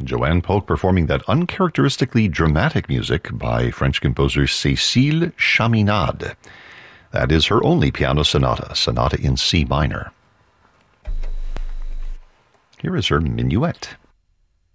Joanne Polk performing that uncharacteristically dramatic music by French composer Cécile Chaminade. That is her only piano sonata in C minor. Here is her minuet.